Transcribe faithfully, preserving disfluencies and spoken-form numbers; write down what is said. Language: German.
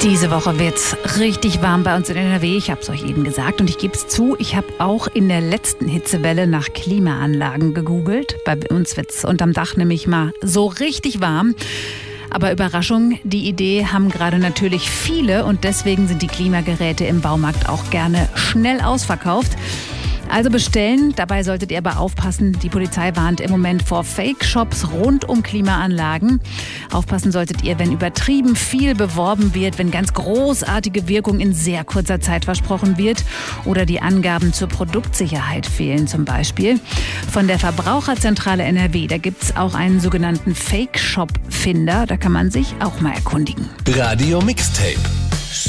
Diese Woche wird's richtig warm bei uns in N R W. Ich habe es euch eben gesagt und ich gebe es zu, ich habe auch in der letzten Hitzewelle nach Klimaanlagen gegoogelt. Bei uns wird's unterm Dach nämlich mal so richtig warm. Aber Überraschung, die Idee haben gerade natürlich viele und deswegen sind die Klimageräte im Baumarkt auch gerne schnell ausverkauft. Also bestellen, dabei solltet ihr aber aufpassen, die Polizei warnt im Moment vor Fake-Shops rund um Klimaanlagen. Aufpassen solltet ihr, wenn übertrieben viel beworben wird, wenn ganz großartige Wirkung in sehr kurzer Zeit versprochen wird oder die Angaben zur Produktsicherheit fehlen zum Beispiel. Von der Verbraucherzentrale N R W, da gibt es auch einen sogenannten Fake-Shop-Finder, da kann man sich auch mal erkundigen. Radio Mixtape.